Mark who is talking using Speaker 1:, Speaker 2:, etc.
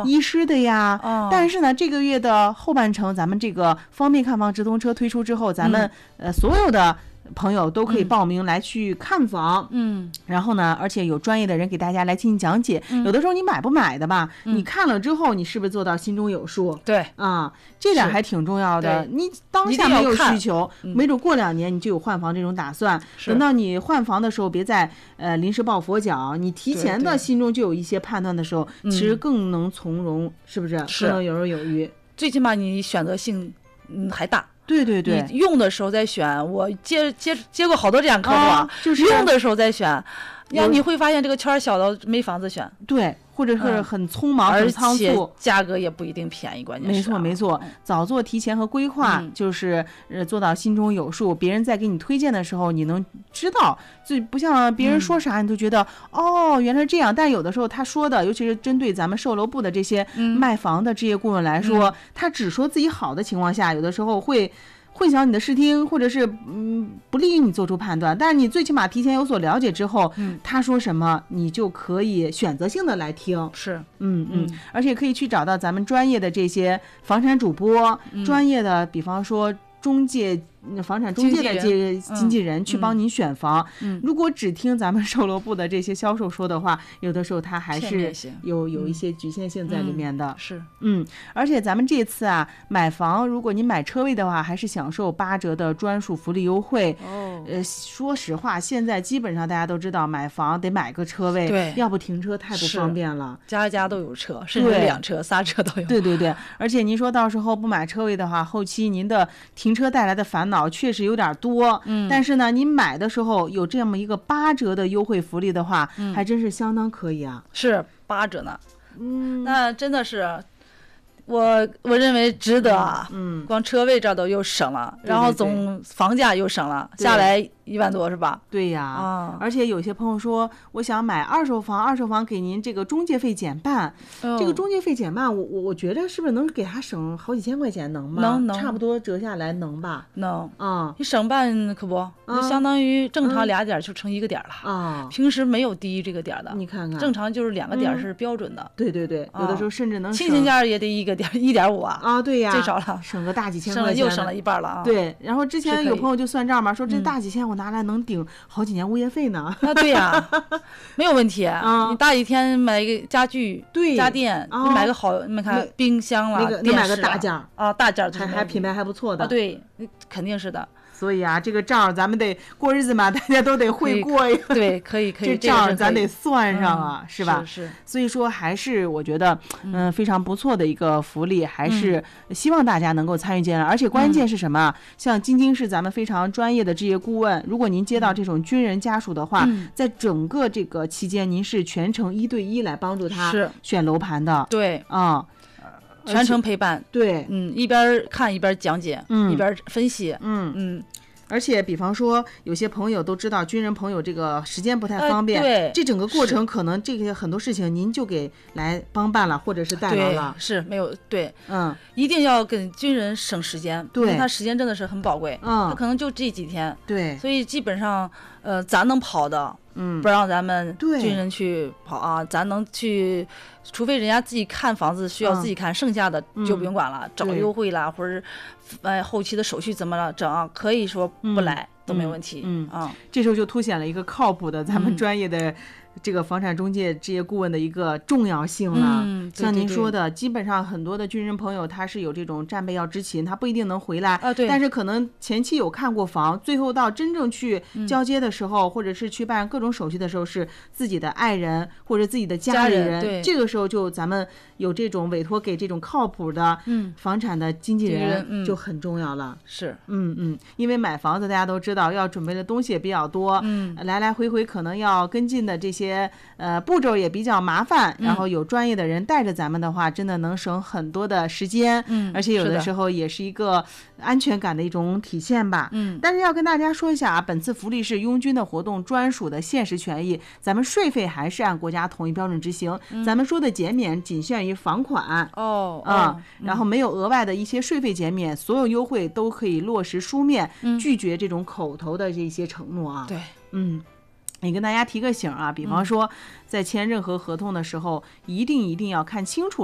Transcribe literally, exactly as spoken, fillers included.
Speaker 1: 医师的呀。
Speaker 2: 哦、
Speaker 1: 但是呢，这个月的后半程，咱们这个方便看房直通车推出之后，咱们、嗯、呃所有的朋友都可以报名来去看房，
Speaker 2: 嗯，
Speaker 1: 然后呢，而且有专业的人给大家来进行讲解。嗯、有的时候你买不买的吧，嗯、你看了之后，你是不是做到心中有数？
Speaker 2: 对
Speaker 1: 啊，这点还挺重要的。你当下没有需求，没准过两年你就有换房这种打算。等到你换房的时候，别再呃临时抱佛脚，你提前的心中就有一些判断的时候，
Speaker 2: 对对
Speaker 1: 其实更能从容，是不是？
Speaker 2: 是
Speaker 1: 更能游刃有余。
Speaker 2: 最起码你选择性嗯还大。
Speaker 1: 对对对，
Speaker 2: 你用的时候再选，我接接接过好多这样客户啊，
Speaker 1: 就是
Speaker 2: 用的时候再选，呀，你会发现这个圈小的没房子选，
Speaker 1: 对，或者是很匆忙、
Speaker 2: 嗯、
Speaker 1: 很仓促，
Speaker 2: 价格也不一定便宜，关键是、啊、
Speaker 1: 没错没错，早做提前和规划，
Speaker 2: 嗯、
Speaker 1: 就是呃做到心中有数，别人在给你推荐的时候，你能知道，就不像别人说啥、嗯、你都觉得哦原来这样，但有的时候他说的，尤其是针对咱们售楼部的这些卖房的职业顾问来说，嗯、他只说自己好的情况下，有的时候会混淆你的视听，或者是嗯不利于你做出判断。但是你最起码提前有所了解之后，
Speaker 2: 嗯，
Speaker 1: 他说什么你就可以选择性的来听，
Speaker 2: 是，
Speaker 1: 嗯嗯，而且可以去找到咱们专业的这些房产主播，
Speaker 2: 嗯、
Speaker 1: 专业的，比方说中介。房产中介的这经纪人去帮您选房、
Speaker 2: 嗯嗯、
Speaker 1: 如果只听咱们售楼部的这些销售说的话，有的时候他还是有有一些局限性在里面的、
Speaker 2: 嗯、是
Speaker 1: 嗯，而且咱们这次啊买房，如果您买车位的话，还是享受八折的专属福利优惠
Speaker 2: 哦。
Speaker 1: 呃，说实话，现在基本上大家都知道买房得买个车位，
Speaker 2: 对，
Speaker 1: 要不停车太不方便了，
Speaker 2: 家家都有车，甚至两车仨车都有。
Speaker 1: 对对对，而且您说到时候不买车位的话，后期您的停车带来的烦恼确实有点多，
Speaker 2: 嗯，
Speaker 1: 但是呢，你买的时候有这么一个八折的优惠福利的话，
Speaker 2: 嗯、
Speaker 1: 还真是相当可以啊。
Speaker 2: 是八折呢，
Speaker 1: 嗯，
Speaker 2: 那真的是，我我认为值得啊。
Speaker 1: 嗯，
Speaker 2: 光车位这都又省了，
Speaker 1: 对对对，
Speaker 2: 然后总房价又省了，下来一万多是吧？
Speaker 1: 对呀，
Speaker 2: 啊，
Speaker 1: 而且有些朋友说，我想买二手房，二手房给您这个中介费减半，
Speaker 2: 哦、
Speaker 1: 这个中介费减半，我我我觉得是不是能给他省好几千块钱，能吗？
Speaker 2: 能能，
Speaker 1: 差不多折下来能吧？
Speaker 2: 能
Speaker 1: 啊、嗯，
Speaker 2: 你省半可不，
Speaker 1: 嗯、
Speaker 2: 就相当于正常俩点就成一个点了
Speaker 1: 啊、
Speaker 2: 嗯。平时没有低于这个点的，
Speaker 1: 你看看，
Speaker 2: 正常就是两个点是标准的。
Speaker 1: 嗯、对对对，有的时候甚至能省，
Speaker 2: 亲戚家也得一个点一点五啊。
Speaker 1: 啊，对呀，
Speaker 2: 最少了，
Speaker 1: 省个大几千块钱，
Speaker 2: 又省了一半了啊。
Speaker 1: 对，然后之前有朋友就算账嘛，说这大几千我拿来能顶好几年物业费呢。
Speaker 2: 啊，对呀，没有问题。
Speaker 1: 啊，
Speaker 2: 你大几天买一个家具、
Speaker 1: 对
Speaker 2: 家电，
Speaker 1: 啊、
Speaker 2: 你买个好，你看冰箱啦，
Speaker 1: 那个
Speaker 2: 你
Speaker 1: 买个大件
Speaker 2: 啊，大件
Speaker 1: 还还品牌还不错的。
Speaker 2: 啊，对，肯定是的。
Speaker 1: 所以啊，这个账咱们得过日子嘛，大家都得会过呀。
Speaker 2: 对，可以可以，
Speaker 1: 这账咱得算上啊，
Speaker 2: 嗯、
Speaker 1: 是吧？
Speaker 2: 是。
Speaker 1: 所以说，还是我觉得，嗯、呃，非常不错的一个福利，还是希望大家能够参与进来。而且关键是什么？嗯、像晶晶是咱们非常专业的职业顾问，如果您接到这种军人家属的话，
Speaker 2: 嗯、
Speaker 1: 在整个这个期间，您是全程一对一来帮助他选楼盘的。
Speaker 2: 对，
Speaker 1: 啊。嗯
Speaker 2: 全程陪伴，
Speaker 1: 对，
Speaker 2: 嗯，一边看一边讲解，
Speaker 1: 嗯，
Speaker 2: 一边分析，
Speaker 1: 嗯
Speaker 2: 嗯。
Speaker 1: 而且，比方说，有些朋友都知道，军人朋友这个时间不太方便，
Speaker 2: 呃、对，
Speaker 1: 这整个过程可能这个很多事情您就给来帮办了，或者是代劳了，
Speaker 2: 是没有对，
Speaker 1: 嗯，
Speaker 2: 一定要跟军人省时间，
Speaker 1: 对，
Speaker 2: 因为他时间真的是很宝贵，
Speaker 1: 嗯，
Speaker 2: 他可能就这几天，
Speaker 1: 对，
Speaker 2: 所以基本上，呃，咱能跑的，
Speaker 1: 嗯，
Speaker 2: 不让咱们军人去跑啊，咱能去，除非人家自己看房子需要自己看，
Speaker 1: 嗯、
Speaker 2: 剩下的就不用管了，
Speaker 1: 嗯、
Speaker 2: 找优惠啦，或者，呃，后期的手续怎么了整，可以说不来。
Speaker 1: 嗯
Speaker 2: 都没问题，
Speaker 1: 嗯
Speaker 2: 啊、
Speaker 1: 嗯，这时候就凸显了一个靠谱的咱们专业的这个房产中介职业顾问的一个重要性了。
Speaker 2: 嗯，
Speaker 1: 像您说的，基本上很多的军人朋友他是有这种战备要执勤，他不一定能回来
Speaker 2: 啊，对，
Speaker 1: 但是可能前期有看过房，最后到真正去交接的时候，
Speaker 2: 嗯、
Speaker 1: 或者是去办各种手续的时候，是自己的爱人或者自己的
Speaker 2: 家
Speaker 1: 里人，
Speaker 2: 对，
Speaker 1: 这个时候就咱们有这种委托给这种靠谱的房产的经纪人就很重要了。
Speaker 2: 嗯、是，
Speaker 1: 嗯嗯，因为买房子大家都知道要准备的东西也比较多，
Speaker 2: 嗯，
Speaker 1: 来来回回可能要跟进的这些呃步骤也比较麻烦，
Speaker 2: 嗯、
Speaker 1: 然后有专业的人带着咱们的话，真的能省很多的时间，
Speaker 2: 嗯，
Speaker 1: 而且有的时候也是一个安全感的一种体现吧，
Speaker 2: 嗯，
Speaker 1: 但是要跟大家说一下啊，本次福利是拥军的活动专属的限时权益，咱们税费还是按国家统一标准执行，
Speaker 2: 嗯、
Speaker 1: 咱们说的减免仅限于房款
Speaker 2: 哦
Speaker 1: 啊、
Speaker 2: 哦
Speaker 1: 嗯，然后没有额外的一些税费减免，所有优惠都可以落实书面，
Speaker 2: 嗯、
Speaker 1: 拒绝这种口头的这些承诺啊。
Speaker 2: 对，
Speaker 1: 嗯。也跟大家提个醒啊，比方说在签任何合同的时候，一定一定要看清楚